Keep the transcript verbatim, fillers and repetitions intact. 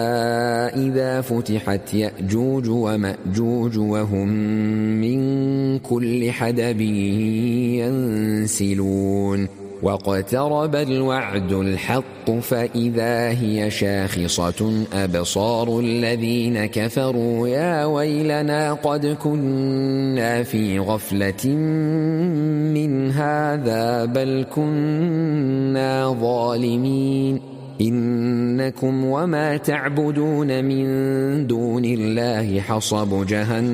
إذا فتحت يأجوج ومأجوج وهم من كل حدب ينسلون واقترب الوعد الحق فإذا هي شاخصة أبصار الذين كفروا يا ويلنا قد كنا في غفلة من هذا بل كنا ظالمين إنكم وما تعبدون من دون الله حصب جهنم